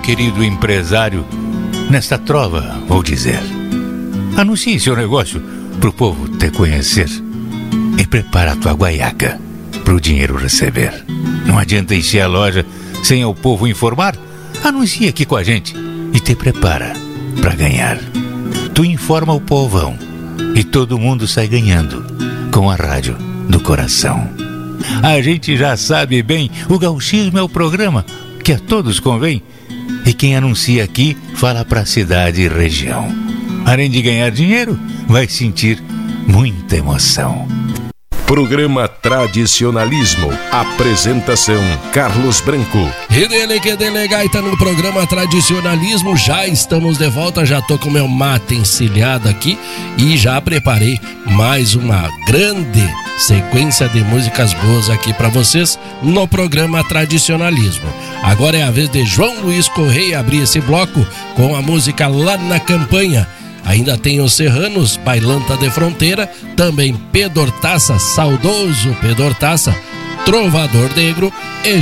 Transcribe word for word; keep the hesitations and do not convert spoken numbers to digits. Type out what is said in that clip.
querido empresário, nesta trova vou dizer: anuncie seu negócio pro povo te conhecer e prepara a tua guaiaca pro dinheiro receber. Não adianta encher a loja sem o povo informar. Anuncie aqui com a gente e te prepara pra ganhar. Tu informa o povão e todo mundo sai ganhando com a rádio do coração. A gente já sabe bem, o gauchismo é o programa que a todos convém. E quem anuncia aqui fala pra cidade e região. Além de ganhar dinheiro, vai sentir muita emoção. Programa Tradicionalismo. Apresentação: Carlos Branco. E dele que dele gaita no programa Tradicionalismo. Já estamos de volta, já tô com meu mate encilhado aqui e já preparei mais uma grande sequência de músicas boas aqui para vocês no programa Tradicionalismo. Agora é a vez de João Luiz Correia abrir esse bloco com a música Lá na Campanha. Ainda tem os Serranos, Bailanta de Fronteira, também Pedro Hortaça, saudoso Pedro Hortaça, Trovador Negro e